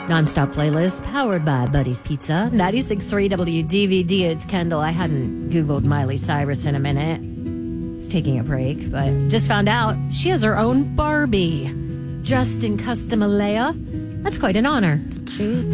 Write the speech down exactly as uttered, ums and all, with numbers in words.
Nonstop playlist powered by Buddy's Pizza. ninety-six point three W D V D. It's Kendall. I hadn't Googled Miley Cyrus in a minute. It's taking a break, but just found out she has her own Barbie. Dressed in custom Alea. That's quite an honor. The truth